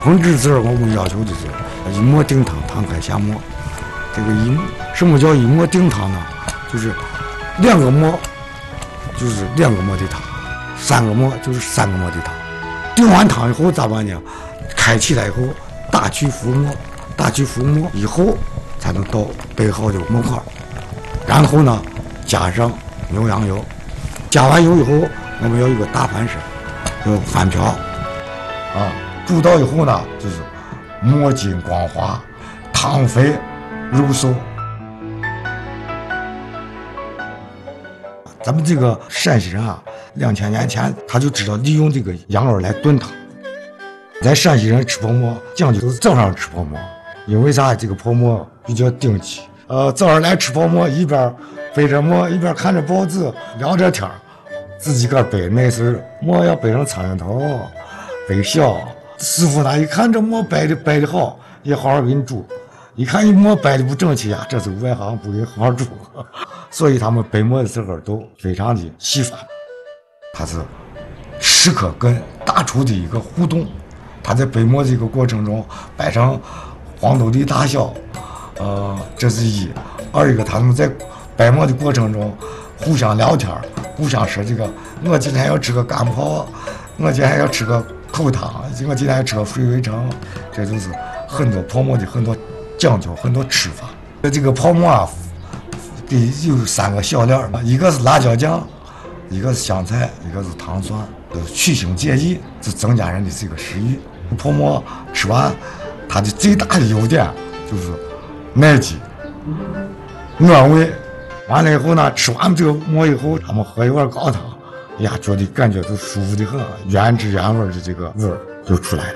烹制时候我们要求的是一馍定汤，汤开下馍。这个什么叫一馍定汤呢？就是2个馍就是2个馍的汤，3个馍就是3个馍的汤。定完汤以后咋办呢？开起来以后大曲覆馍，大曲覆馍以后才能倒备好的馍块，然后呢加上牛羊油，加完油以后我们要有个大翻身，要翻瓢啊。煮到以后呢，就是馍筋光滑，汤肥肉瘦。咱们这个陕西人啊，2000年前他就知道利用这个羊肉来炖汤。咱陕西人吃泡馍讲究都是早上吃泡馍，因为啥？这个泡馍比较定期。早上来吃泡馍，一边背着馍，一边看着报纸，聊着天，自己个背。那时候馍要背上苍蝇头，背小。师傅呢一看这馍摆的好，也好好给你煮。一看你馍摆的不整齐啊，这是外行不给好好煮。所以他们背馍的时候都非常的细烦。他是时刻跟大厨的一个互动。他在背馍这个过程中摆成黄豆的大小，这是一。二一个他们在摆馍的过程中互相聊天，互相说这个我今天要吃个干泡，我今天要吃个口汤，我今天要吃个水围城。这就是很多泡馍的很多讲究，很多吃法。这个泡馍啊，得有3个小料，一个是辣椒酱，一个是香菜，一个是糖蒜，去腥解腻，是增加人的这个食欲。泡馍吃完，它的最大的优点就是耐饥、暖胃。完了以后呢，吃完这个馍以后，他们喝一碗高汤，哎呀，觉得感觉都舒服的很，原汁原味的这个味儿就出来了。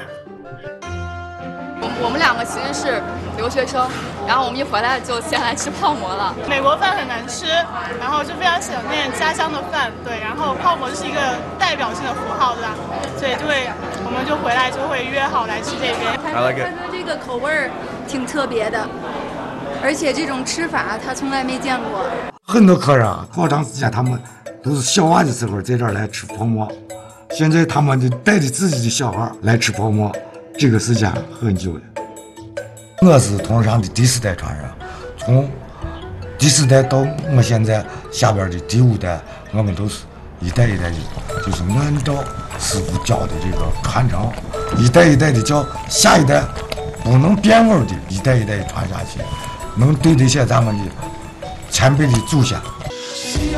我们2个其实是留学生，然后我们一回来就先来吃泡馍了。 美国饭很难吃，然后就非常想念家乡的饭，对，然后泡馍就是一个代表性的符号，对吧？所以我们就回来就会约好来吃这边。 他说这个口味挺特别的，而且这种吃法他从来没见过。 很多客人啊，好长时间他们都是小娃的时候在这儿来吃泡馍，现在他们就带着自己的小孩来吃泡馍，这个时间很久了。我是通商的第4代传人，从第4代到我现在下边的第5代，我们都是一代一代的，就是按照师傅教的这个传承，一代一代的教下一代不能变味的，一代一代的传下去，能对得起咱们的前辈的祖先。